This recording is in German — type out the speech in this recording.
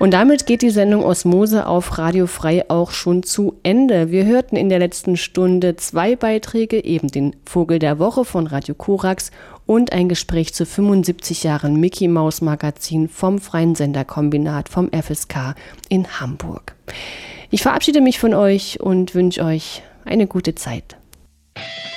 Und damit geht die Sendung Osmose auf Radio Frei auch schon zu Ende. Wir hörten in der letzten Stunde 2 Beiträge, eben den Vogel der Woche von Radio Korax und ein Gespräch zu 75 Jahren Mickey Maus Magazin vom Freien Senderkombinat vom FSK in Hamburg. Ich verabschiede mich von euch und wünsche euch eine gute Zeit.